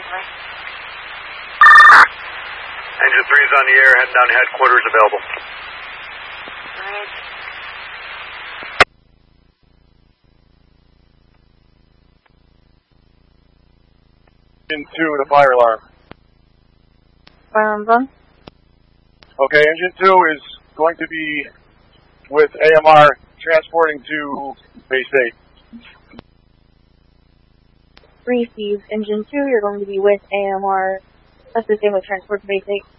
Engine 3 is on the air, heading down to headquarters, available. Alright. Engine 2, the fire alarm. Firearms on? Okay, Engine 2 is going to be with AMR transporting to Base 8. Received. Engine 2, you're going to be with AMR. That's the same with transport to Base 8.